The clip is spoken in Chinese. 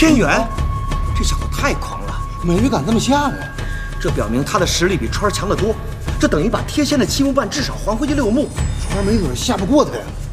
天元，这小子太狂了， 没人敢这么下呀。 这表明他的实力比川儿强得多，这等于把天仙的七目半至少还回去6目。 川儿没准下不过他呀。